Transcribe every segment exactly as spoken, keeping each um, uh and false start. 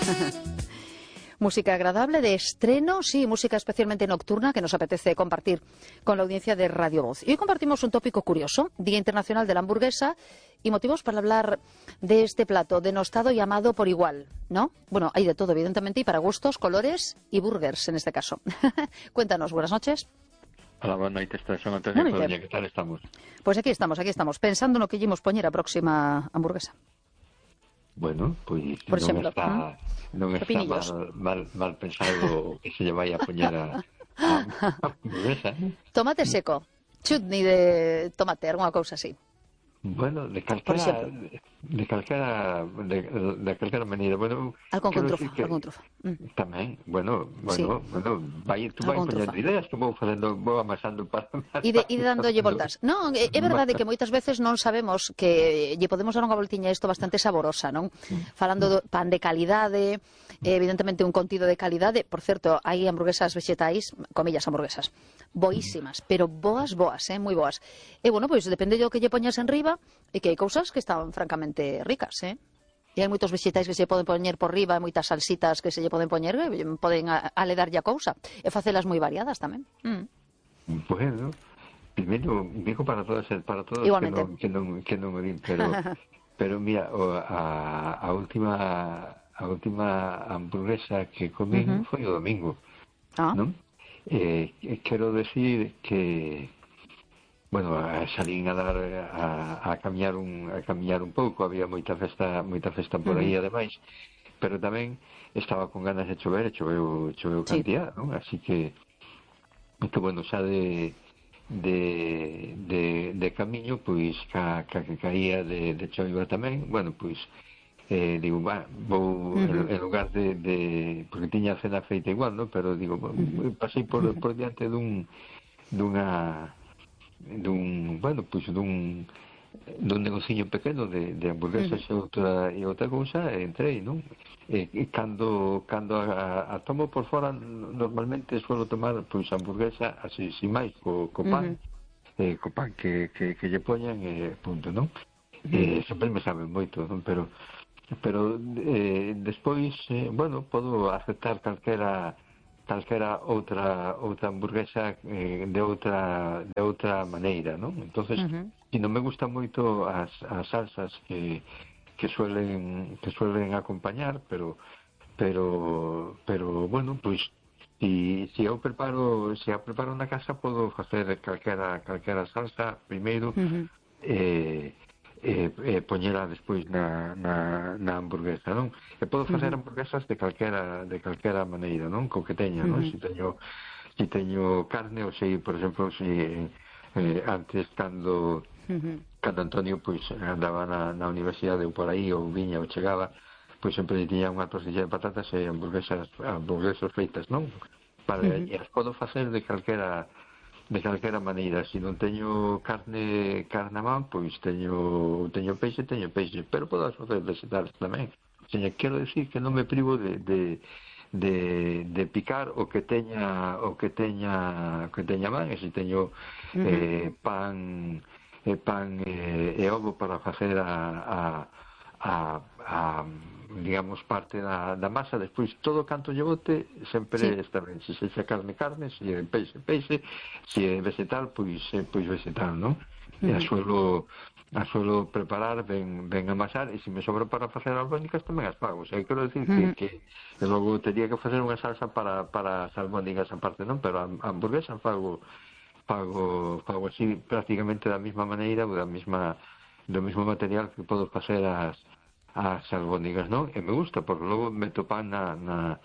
Música agradable de estreno, sí, música especialmente nocturna que nos apetece compartir con la audiencia de Radio Voz. Y hoy compartimos un tópico curioso, Día Internacional de la Hamburguesa, y motivos para hablar de este plato denostado y amado por igual, ¿no? Bueno, hay de todo, evidentemente, y para gustos, colores y burgers en este caso. Cuéntanos, buenas noches. Hola, buenas noches, son Antonio Coruña, ¿qué tal estamos? Pues aquí estamos, aquí estamos, pensando no que llevamos poñer a próxima hamburguesa. Bueno, pois Por non exemplo, está, ¿m? non está mal, mal, mal pensado que se lle vai a poñer a, a, a hamburguesa, ¿no? Tomate seco, chutney de tomate, alguna cousa así. Bueno, de calquera, de calquera, de, de calquera maneira, bueno, algo con trufa, que, algo con trufa. Mm. Tamén, bueno, bueno, sí. bueno, vai, tú vai poñendo ideas, que vou facendo, vou amasando para... E de, de dándolle voltas. Non, é, é verdade que moitas veces non sabemos que lle podemos dar unha voltiña a isto bastante saborosa, non? Falando do pan de calidade, evidentemente un contido de calidade, por certo, hai hamburguesas vegetais, comillas hamburguesas, boísimas, pero boas, boas, eh, moi boas. E, bueno, pois depende do que lle poñas en riba, e que hai cousas que están francamente ricas, eh? E hai moitos vegetais que se poden poñer por riba, moitas salsitas que se lle poden poñer, que poden aledarlle a cousa, e facelas moi variadas tamén. Mm. Bueno, primeiro, digo para todos, para todos Igualmente. que non, que non, que non o din, pero, pero mira, a, a última a última hamburguesa que comí uh -huh. foi o domingo, ah. non? Eh, quero decir que bueno, salín a dar a, a camiñar un a camiñar un pouco, había moita festa, moita festa por aí uh -huh. ademais, pero tamén estaba con ganas de chover, e choveu, choveu sí. cantidad, non? Así que que bueno, xa de de, de, de camiño, pois ca, ca que caía de, de choiva tamén, bueno, pois eh, digo, va, vou uh -huh. en, en lugar de, de porque tiña a cena feita igual, non? Pero digo, uh -huh. pasei por, por diante dun dunha dun, bueno, pois dun dun negociño pequeno de, de hamburguesas uh -huh. e outra e outra cousa, e entrei, non? E, e cando cando a, a tomo por fora, normalmente suelo tomar pois hamburguesa así, sin máis, co, co pan, uh -huh. eh, co pan que, que, que lle poñan, e punto, non? Uh -huh. eh, sempre me sabe moito, non? Pero pero eh, despois, eh, bueno, podo aceptar calquera calquera outra outra hamburguesa eh, de outra de outra maneira, non? Entonces, uh -huh. si non me gustan moito as, as salsas que que suelen que suelen acompañar, pero pero pero bueno, pois si si eu preparo, se eu preparo na casa, podo facer calquera calquera salsa primeiro, uh -huh. eh e, e poñela despois na, na, na hamburguesa, non? E podo facer uh -huh. hamburguesas de calquera de calquera maneira, non? Co que teña, non? Uh -huh. Si teño si teño carne, ou sei, por exemplo, si eh, antes cando uh -huh. cando Antonio pois andaba na, na universidade ou por aí, ou viña ou chegaba, pois sempre tiña unha tortilla de patatas e hamburguesas hamburguesas feitas, non? Para, uh -huh. e as podo facer de calquera de calquera maneira. Se non teño carne carne a man, pois teño teño peixe, teño peixe, pero podo facer vegetales tamén. O sea, quero decir que non me privo de, de, de, de picar o que teña o que teña o que teña man, e se teño uh -huh. eh, pan e pan e, e ovo para facer a, a, a, a digamos, parte da, da masa, despois todo canto lle bote sempre sí. está ben, se sexa carne, carne, se é peixe, peixe, se é vegetal, pois, pois vegetal, non? Uh -huh. E a suelo a suelo preparar, ben, ben amasar, e se me sobra para facer albóndigas tamén as fago, o sea, quero decir uh -huh. que, que logo teria que facer unha salsa para, para as albóndigas aparte, non? Pero a, a hamburguesa fago fago, fago así prácticamente da mesma maneira, ou da mesma do mesmo material que podo facer as as albóndigas, non? E me gusta, porque logo meto pan na na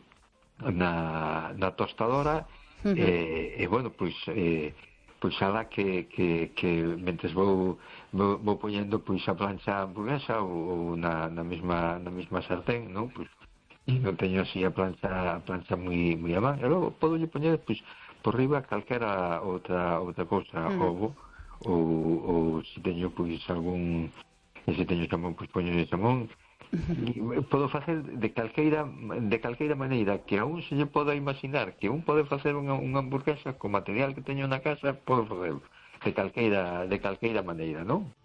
na, na tostadora, uh -huh. e, e bueno, pois eh, pois ala que, que, que mentes vou, vou, vou poñendo pois a plancha hamburguesa ou, ou na, na mesma na mesma sartén, non? Pois e non teño así a plancha a plancha moi moi a man, e logo podo lle poñer pois por riba calquera outra outra cousa, uh -huh. ovo ou, ou se teño pois algún e se teño xamón, pois poño de xamón. Podo facer de calqueira de calqueira maneira que a un se lle poda imaginar que un pode facer unha, unha hamburguesa co material que teño na casa, podo facer de calqueira de calqueira maneira, non?